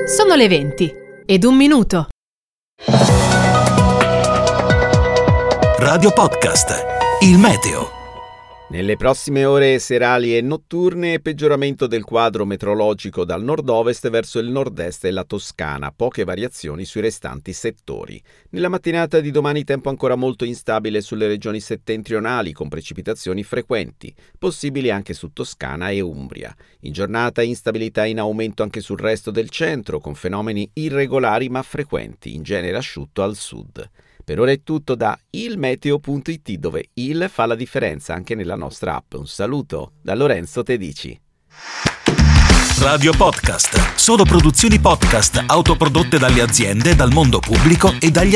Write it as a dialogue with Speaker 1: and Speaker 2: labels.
Speaker 1: Sono le 20 ed un minuto.
Speaker 2: Radio Podcast, il meteo.
Speaker 3: Nelle prossime ore serali e notturne, peggioramento del quadro meteorologico dal nord-ovest verso il nord-est e la Toscana, poche variazioni sui restanti settori. Nella mattinata di domani tempo ancora molto instabile sulle regioni settentrionali, con precipitazioni frequenti, possibili anche su Toscana e Umbria. In giornata instabilità in aumento anche sul resto del centro, con fenomeni irregolari ma frequenti, in genere asciutto al sud. Per ora è tutto da ilmeteo.it, dove il fa la differenza anche nella nostra app. Un saluto da Lorenzo Tedici.
Speaker 2: Radio Podcast. Sono produzioni podcast autoprodotte dalle aziende, dal mondo pubblico e dagli